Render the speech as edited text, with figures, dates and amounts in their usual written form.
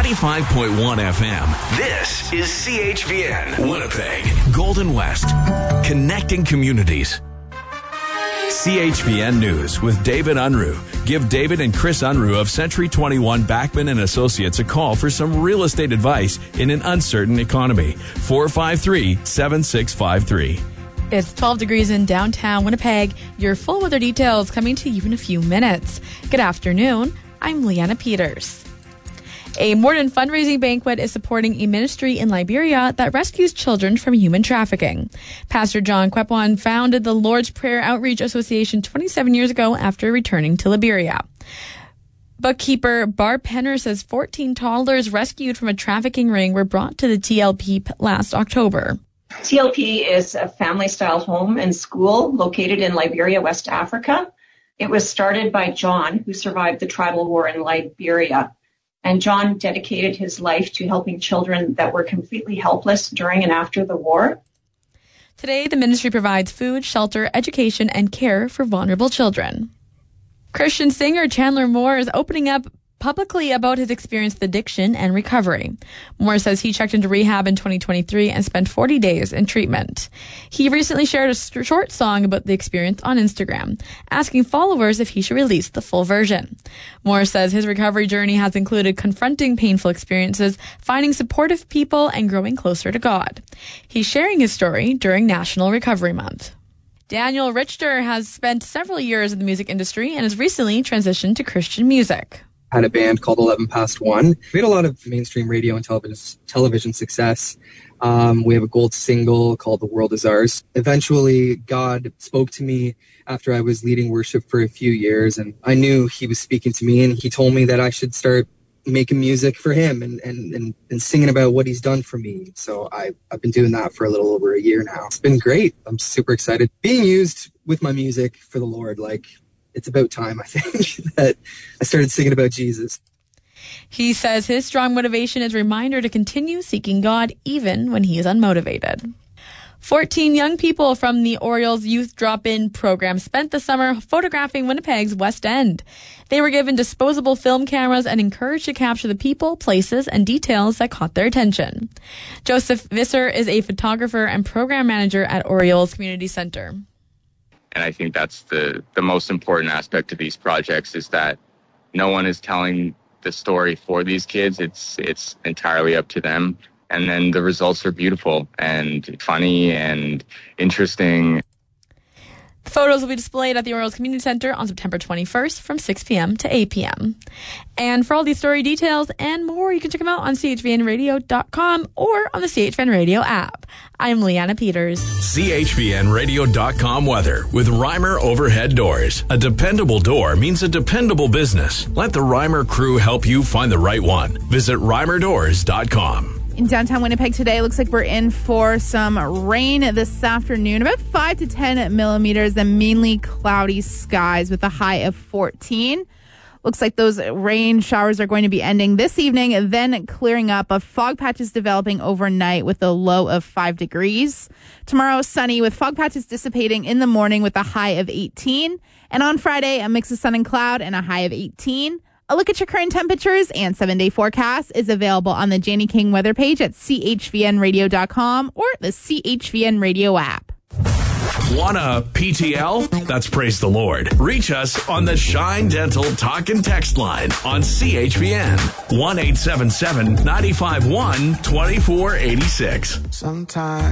95.1 FM. This is CHVN, Winnipeg, Golden West, connecting communities. CHVN News with David Unruh. Give David and Chris Unruh of Century 21 Backman and Associates a call for some real estate advice in an uncertain economy. 453-7653. It's 12 degrees in downtown Winnipeg. Your full weather details coming to you in a few minutes. Good afternoon. I'm Leanna Peters. A Morden fundraising banquet is supporting a ministry in Liberia that rescues children from human trafficking. Pastor John Kwepwan founded the Lord's Prayer Outreach Association 27 years ago after returning to Liberia. Bookkeeper Barb Penner says 14 toddlers rescued from a trafficking ring were brought to the TLP last October. TLP is a family-style home and school located in Liberia, West Africa. It was started by John, who survived the tribal war in Liberia. And John dedicated his life to helping children that were completely helpless during and after the war. Today, the ministry provides food, shelter, education, and care for vulnerable children. Christian singer Chandler Moore is opening up publicly about his experience with addiction and recovery. Moore says he checked into rehab in 2023 and spent 40 days in treatment. He recently shared a short song about the experience on Instagram, asking followers if he should release the full version. Moore says his recovery journey has included confronting painful experiences, finding supportive people, and growing closer to God. He's sharing his story during National Recovery Month. Daniel Richter has spent several years in the music industry and has recently transitioned to Christian music. Had a band called 11 Past 1. We had a lot of mainstream radio and television success. We have a gold single called The World Is Ours. Eventually, God spoke to me after I was leading worship for a few years, and I knew he was speaking to me, and he told me that I should start making music for him and singing about what he's done for me. So I've been doing that for a little over a year now. It's been great. I'm super excited. Being used with my music for the Lord, it's about time, I think, that I started singing about Jesus. He says his strong motivation is a reminder to continue seeking God even when he is unmotivated. 14 young people from the Orioles Youth Drop-In program spent the summer photographing Winnipeg's West End. They were given disposable film cameras and encouraged to capture the people, places, and details that caught their attention. Joseph Visser is a photographer and program manager at Orioles Community Center. And I think that's the most important aspect of these projects is that no one is telling the story for these kids. It's entirely up to them. And then the results are beautiful and funny and interesting. The photos will be displayed at the Orioles Community Center on September 21st from 6 p.m. to 8 p.m. And for all these story details and more, you can check them out on chvnradio.com or on the CHVN Radio app. I'm Leanna Peters. CHVNradio.com weather with Reimer Overhead Doors. A dependable door means a dependable business. Let the Reimer crew help you find the right one. Visit reimerdoors.com. In downtown Winnipeg today, looks like we're in for some rain this afternoon, about 5 to 10 millimeters, and mainly cloudy skies with a high of 14. Looks like those rain showers are going to be ending this evening and then clearing up. A fog patches developing overnight with a low of 5 degrees. Tomorrow, sunny with fog patches dissipating in the morning with a high of 18. And on Friday, a mix of sun and cloud and a high of 18. A look at your current temperatures and 7-day forecast is available on the Janie King weather page at chvnradio.com or the CHVN Radio app. Want a PTL? That's praise the Lord. Reach us on the Shine Dental Talk and Text line on CHVN. 1-877-951-2486. Sometimes